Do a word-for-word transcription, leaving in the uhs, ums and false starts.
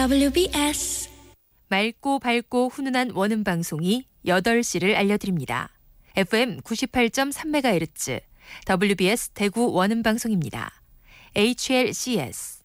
더블유비에스 맑고 밝고 훈훈한 원음 방송이 여덟 시를 알려드립니다. 에프엠 구십팔 점 삼 메가헤르츠 더블유비에스 대구 원음 방송입니다. 에이치엘씨에스